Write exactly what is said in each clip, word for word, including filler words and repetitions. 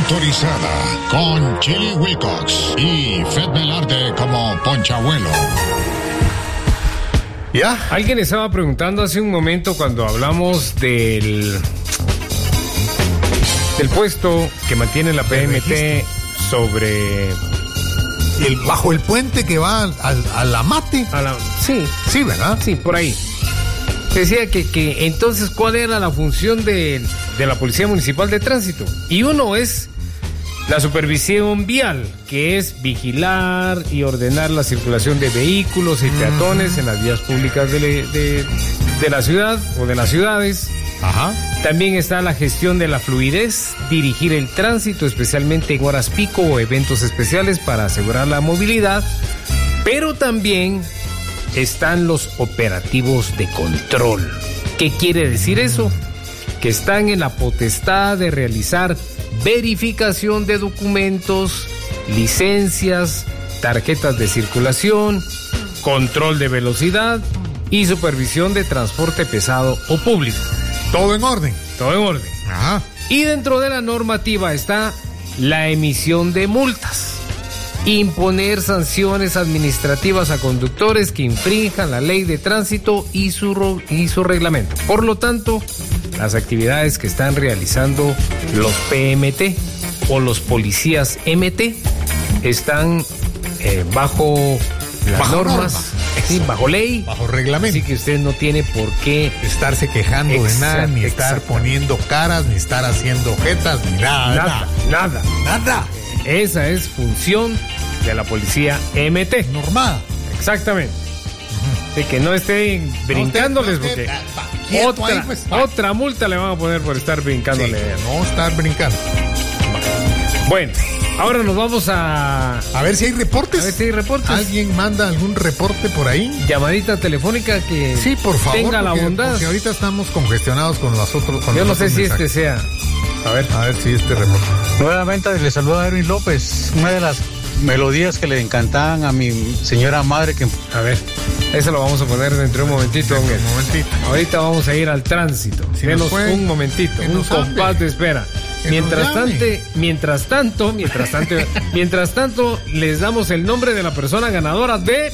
autorizada con Chili Wilcox y Fred Velarde como Ponchabuelo. ¿Ya? Alguien estaba preguntando hace un momento cuando hablamos del del puesto que mantiene la P M T sobre el bajo el puente que va al, al, a la Mate. A la, sí, sí, ¿verdad? Sí, por ahí. Decía que, que entonces cuál era la función de, de la Policía Municipal de Tránsito. Y uno es la supervisión vial, que es vigilar y ordenar la circulación de vehículos y peatones mm. en las vías públicas de, de, de la ciudad o de las ciudades. Ajá. También está la gestión de la fluidez, dirigir el tránsito, especialmente en horas pico o eventos especiales para asegurar la movilidad, pero también están los operativos de control. ¿Qué quiere decir eso? Que están en la potestad de realizar verificación de documentos, licencias, tarjetas de circulación, control de velocidad y supervisión de transporte pesado o público. Todo en orden. Todo en orden. Ajá. Y dentro de la normativa está la emisión de multas, imponer sanciones administrativas a conductores que infrinjan la ley de tránsito y su, y su reglamento. Por lo tanto, las actividades que están realizando los P M T o los policías M T están eh, bajo las bajo normas, norma. Sí, bajo ley, bajo reglamento. Así que usted no tiene por qué estarse quejando exact, de nada, ni estar poniendo caras, ni estar haciendo jetas, ni nada. Nada, nada. Nada. Esa es función de la policía M T. Normal. Exactamente. Uh-huh. De que no estén brincándoles, no te, no te, porque otra, ahí, pues, otra multa le van a poner por estar brincándole. Sí, no estar brincando. Bueno, ahora nos vamos a... A ver si hay reportes. A ver si hay reportes. ¿Alguien manda algún reporte por ahí? Llamadita telefónica que sí, por favor, tenga porque, la bondad. Porque ahorita estamos congestionados con los otros. Con Yo los no sé si mensajes. este sea. A ver. A ver si este reporte. Nuevamente le saluda a Erwin López. Una de las melodías que le encantaban a mi señora madre que... A ver, eso lo vamos a poner dentro de un momentito. Un momentito. Ahorita vamos a ir al tránsito. Si Denos un momentito, un compás de espera. Mientras tanto, mientras tanto, mientras tanto, mientras tanto, les damos el nombre de la persona ganadora de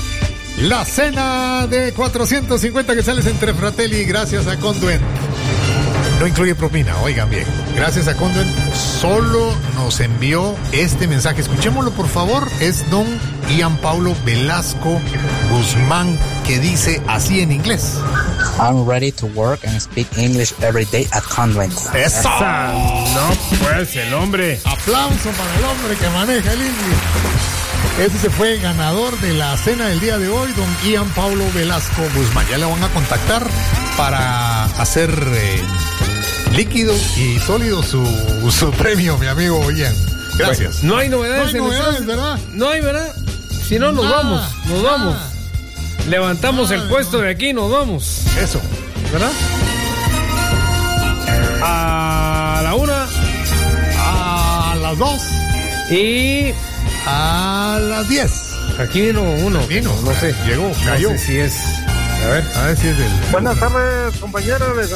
la cena de cuatrocientos cincuenta quetzales entre Fratelli, gracias a Conduent. No incluye propina, oigan bien. Gracias a Conduent, solo nos envió este mensaje. Escuchémoslo, por favor. Es don Ian Paulo Velasco Guzmán, que dice así en inglés: I'm ready to work and speak English every day at Conduent. ¡Eso! Esa, no, pues el hombre. Aplauso para el hombre que maneja el inglés. Ese se fue ganador de la cena del día de hoy, don Ian Paulo Velasco Guzmán. Ya le van a contactar para hacer eh, líquido y sólido su, su premio, mi amigo Ian. Gracias. Bueno, no hay novedades, no hay novedades, en ¿verdad? No hay, ¿verdad? Si no, nos nada, vamos, nos nada. vamos. Levantamos nada, el puesto no. de aquí y nos vamos. Eso. ¿Verdad? A la una. A las dos. Y... a las diez. Aquí vino uno. Vino, no sé. Llegó, cayó. No sé si es. A ver, a ver si es del. Buenas tardes, compañeros.